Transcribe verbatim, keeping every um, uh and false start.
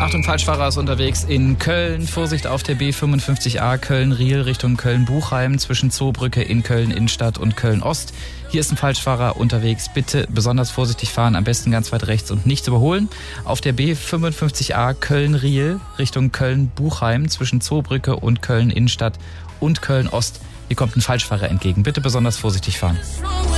Achtung, Falschfahrer ist unterwegs in Köln. Vorsicht auf der B fünfundfünfzig A Köln-Riel Richtung Köln-Buchheim zwischen Zoobrücke in Köln-Innenstadt und Köln-Ost. Hier ist ein Falschfahrer unterwegs. Bitte besonders vorsichtig fahren, am besten ganz weit rechts und nichts überholen. Auf der B fünfundfünfzig A Köln-Riel Richtung Köln-Buchheim zwischen Zoobrücke und Köln-Innenstadt und Köln-Ost. Hier kommt ein Falschfahrer entgegen. Bitte besonders vorsichtig fahren.